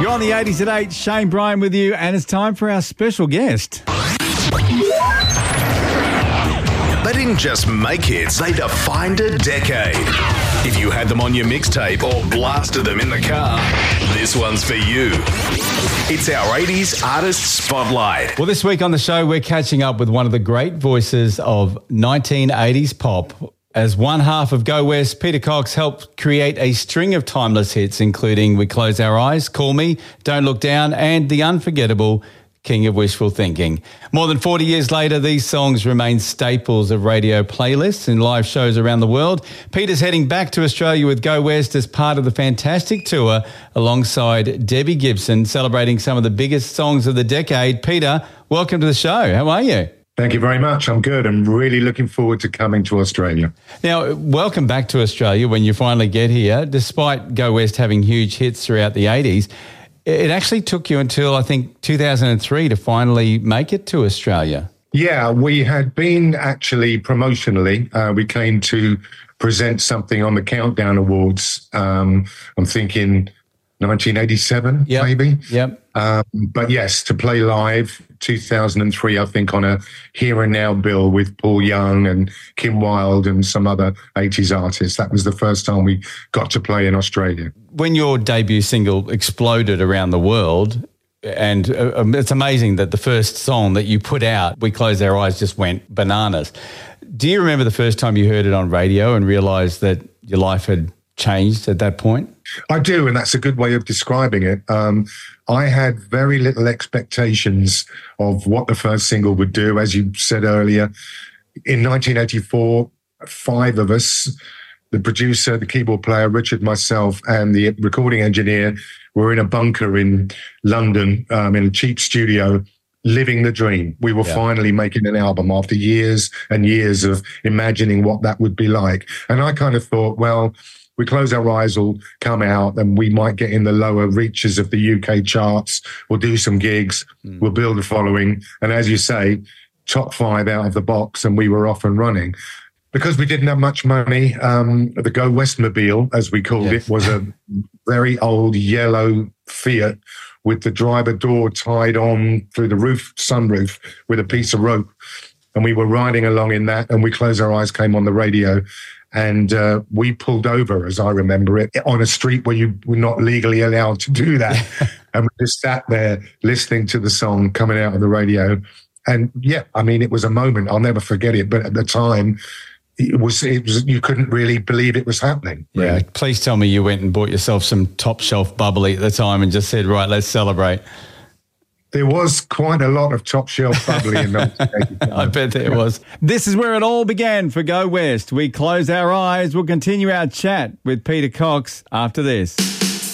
You're on the 80s at 8. Shane Bryan with you, and it's time for our special guest. They didn't just make hits, they defined a decade. If you had them on your mixtape or blasted them in the car, this one's for you. It's our 80s Artist Spotlight. Well, this week on the show, we're catching up with one of the great voices of 1980s pop. As one half of Go West, Peter Cox helped create a string of timeless hits, including We Close Our Eyes, Call Me, Don't Look Down, and the unforgettable King of Wishful Thinking. More than 40 years later, these songs remain staples of radio playlists and live shows around the world. Peter's heading back to Australia with Go West as part of the fantastic tour alongside Debbie Gibson, celebrating some of the biggest songs of the decade. Peter, welcome to the show. How are you? Thank you very much. I'm good. I'm really looking forward to coming to Australia. Now, welcome back to Australia when you finally get here. Despite Go West having huge hits throughout the 80s, it actually took you until, I think, 2003 to finally make it to Australia. Yeah, we had been actually promotionally. We came to present something on the Countdown Awards. I'm thinking 1987, maybe. Yep. But yes, to play live, 2003, I think, on a Here and Now bill with Paul Young and Kim Wilde and some other 80s artists. That was the first time we got to play in Australia. When your debut single exploded around the world, and it's amazing that the first song that you put out, We Close Our Eyes, just went bananas. Do you remember the first time you heard it on radio and realised that your life had changed at that point? I do, and that's a good way of describing it. I had very little expectations of what the first single would do. As you said earlier, in 1984, 5 of us, the producer, the keyboard player, Richard, myself, and the recording engineer, were in a bunker in London, in a cheap studio, living the dream. We were finally making an album after years and years of imagining what that would be like. And I kind of thought, well, We Close Our Eyes will come out and we might get in the lower reaches of the UK charts. We'll do some gigs. We'll build a following. And as you say, top 5 out of the box, and we were off and running. Because we didn't have much money, the Go Westmobile, as we called it, was a very old yellow Fiat with the driver door tied on through the sunroof with a piece of rope. And we were riding along in that, and We Close Our Eyes came on the radio. And we pulled over, as I remember it, on a street where you were not legally allowed to do that. And we just sat there listening to the song coming out of the radio. And yeah, I mean, it was a moment. I'll never forget it. But at the time, it was you couldn't really believe it was happening. Really. Yeah. Please tell me you went and bought yourself some top shelf bubbly at the time and just said, right, let's celebrate. There was quite a lot of top shelf bubbly in 1985. I bet there was. This is where it all began for Go West. We Close Our Eyes. We'll continue our chat with Peter Cox after this.